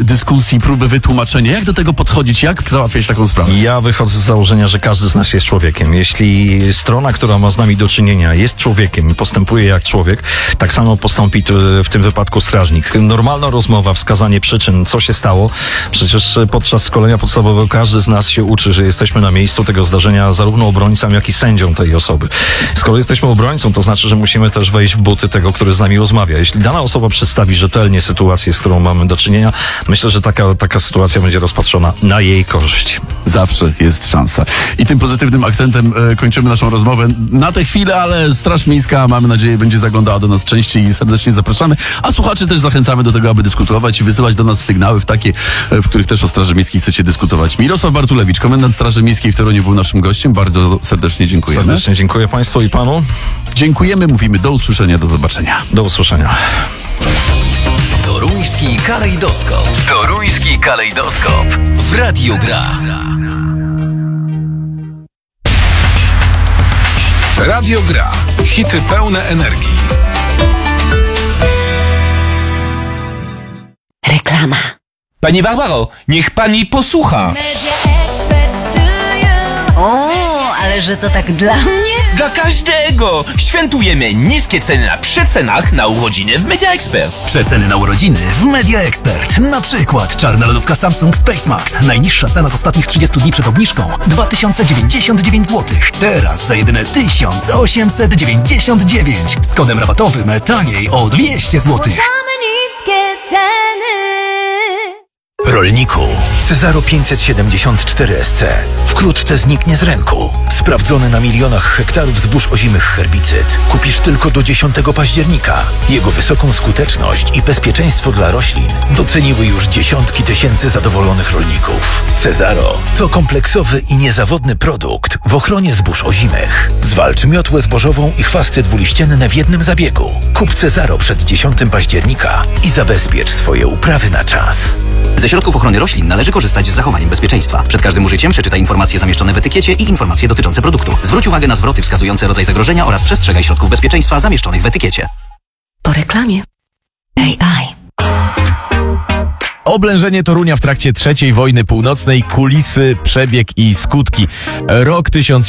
dyskusji, próby wytłumaczenia. Jak do tego podchodzić? Jak załatwiać taką sprawę? Ja wychodzę z założenia, że każdy z nas jest człowiekiem. Jeśli strona, która ma z nami do czynienia, jest człowiekiem i postępuje jak człowiek, tak samo postąpi w tym wypadku strażnik. Normalna rozmowa, wskazanie przyczyn, co się stało. Przecież podczas szkolenia podstawowego każdy z nas się uczy, że jesteśmy na miejscu tego zdarzenia zarówno obrońcą, jak i sędzią tej osoby. Skoro jesteśmy obrońcą, to znaczy, że musimy też wejść w buty tego, który z nami rozmawia. Jeśli dana osoba przedstawi rzetelnie sytuację, z którą mamy do czynienia, myślę, że taka sytuacja będzie rozpatrzona na jej korzyść. Zawsze jest szansa. I tym pozytywnym akcentem kończymy naszą rozmowę na tę chwilę, ale Straż Miejska, mamy nadzieję, będzie zaglądała do nas częściej i serdecznie zapraszamy. A słuchaczy też zachęcamy do tego, aby dyskutować i wysyłać do nas sygnały w których też o Straży Miejskiej chcecie dyskutować. Mirosław Bartulewicz, komendant Straży Miejskiej w Toruniu, był naszym gościem. Bardzo serdecznie dziękujemy. Serdecznie dziękuję Państwu i Panu. Dziękujemy, mówimy do usłyszenia, do zobaczenia. Do usłyszenia. Toruński kalejdoskop. Toruński kalejdoskop. W Radiu Gra. Radio Gra. Hity pełne energii. Reklama. Pani Barbaro, niech pani posłucha. O, ale że to tak dla mnie? Dla każdego! Świętujemy niskie ceny na przecenach na urodziny w Media Expert. Przeceny na urodziny w Media Expert. Na przykład czarna lodówka Samsung Space Max. Najniższa cena z ostatnich 30 dni przed obniżką 2099 zł. Teraz za jedyne 1899. Z kodem rabatowym taniej o 200 zł. niskie ceny. Rolniku, Cezaro 574 SC wkrótce zniknie z rynku. Sprawdzony na milionach hektarów zbóż ozimych herbicyd. Kupisz tylko do 10 października. Jego wysoką skuteczność i bezpieczeństwo dla roślin doceniły już dziesiątki tysięcy zadowolonych rolników. Cezaro to kompleksowy i niezawodny produkt w ochronie zbóż ozimych. Zwalcz miotłę zbożową i chwasty dwuliścienne w jednym zabiegu. Kup Cezaro przed 10 października i zabezpiecz swoje uprawy na czas. Ze środków ochrony roślin należy korzystać z zachowaniem bezpieczeństwa. Przed każdym użyciem przeczytaj informacje zamieszczone w etykiecie i informacje dotyczące produktu. Zwróć uwagę na zwroty wskazujące rodzaj zagrożenia oraz przestrzegaj środków bezpieczeństwa zamieszczonych w etykiecie. Po reklamie. AI. Oblężenie Torunia w trakcie III wojny północnej, kulisy, przebieg i skutki. Rok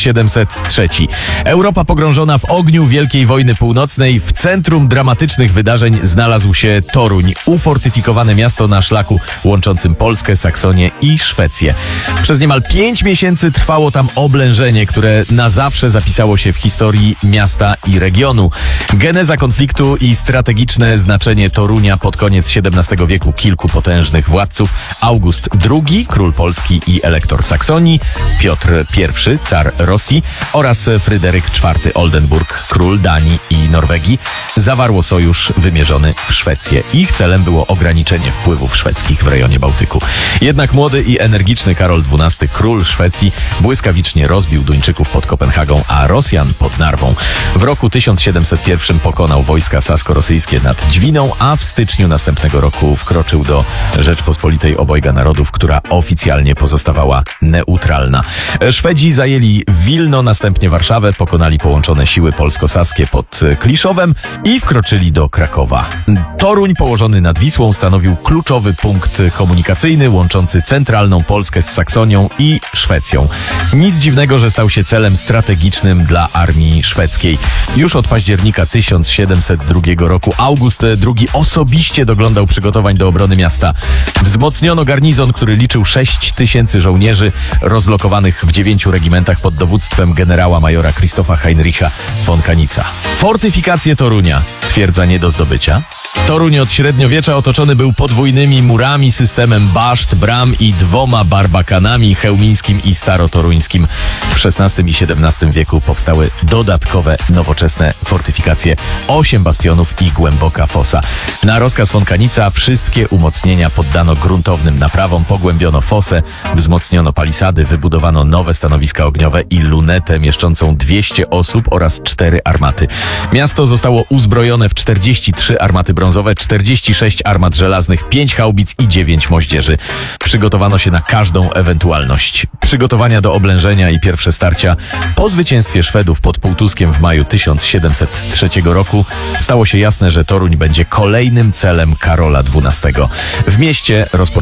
1703. Europa pogrążona w ogniu Wielkiej Wojny Północnej. W centrum dramatycznych wydarzeń znalazł się Toruń, ufortyfikowane miasto na szlaku łączącym Polskę, Saksonię i Szwecję. Przez niemal 5 miesięcy trwało tam oblężenie, które na zawsze zapisało się w historii miasta i regionu. Geneza konfliktu i strategiczne znaczenie Torunia pod koniec XVII wieku kilku potężnych władców: August II, król Polski i elektor Saksonii, Piotr I, car Rosji oraz Fryderyk IV Oldenburg, król Danii i Norwegii, zawarło sojusz wymierzony w Szwecję. Ich celem było ograniczenie wpływów szwedzkich w rejonie Bałtyku. Jednak młody i energiczny Karol XII, król Szwecji, błyskawicznie rozbił Duńczyków pod Kopenhagą, a Rosjan pod Narwą. W roku 1701 pokonał wojska sasko-rosyjskie nad Dźwiną, a w styczniu następnego roku wkroczył do Rzeczpospolitej Obojga Narodów, która oficjalnie pozostawała neutralna. Szwedzi zajęli Wilno, następnie Warszawę, pokonali połączone siły polsko-saskie pod Kliszowem i wkroczyli do Krakowa. Toruń, położony nad Wisłą, stanowił kluczowy punkt komunikacyjny łączący centralną Polskę z Saksonią i Szwecją. Nic dziwnego, że stał się celem strategicznym dla armii szwedzkiej. Już od października 1702 roku August II osobiście doglądał przygotowań do obrony miasta. Wzmocniono garnizon, który liczył 6 tysięcy żołnierzy rozlokowanych w 9 regimentach pod dowództwem generała majora Krzysztofa Heinricha von Kanica. Fortyfikacje Torunia. Twierdza nie do zdobycia. Toruń od średniowiecza otoczony był podwójnymi murami, systemem baszt, bram i 2 barbakanami, chełmińskim i starotoruńskim. W XVI i XVII wieku powstały dodatkowe, nowoczesne fortyfikacje, 8 bastionów i głęboka fosa. Na rozkaz von Kanica wszystkie umocnienia poddano gruntownym naprawom, pogłębiono fosę, wzmocniono palisady, wybudowano nowe stanowiska ogniowe i lunetę mieszczącą 200 osób oraz 4 armaty. Miasto zostało uzbrojone w 43 armaty brązowe, 46 armat żelaznych, 5 haubic i 9 moździerzy. Przygotowano się na każdą ewentualność. Przygotowania do oblężenia i pierwsze starcia po zwycięstwie Szwedów pod Półtuskiem w maju 1703 roku stało się jasne, że Toruń będzie kolejnym celem Karola XII. W mieście rozpoczęto